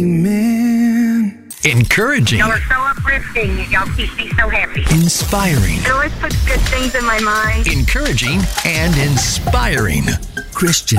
Man. Encouraging. Y'all are so uplifting. Y'all keep me so happy. Inspiring. It always puts good things in my mind. Encouraging and inspiring. Christian